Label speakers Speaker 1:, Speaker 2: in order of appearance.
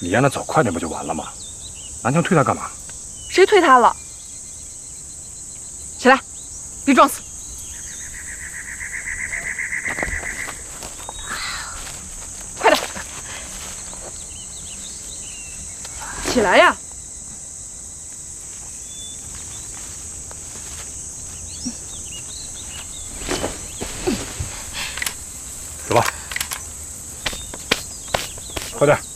Speaker 1: 你让他走快点不就完了吗？拿枪推他干嘛？
Speaker 2: 谁推他了？起来，别装死！快点，起来呀！
Speaker 1: 走吧，快点。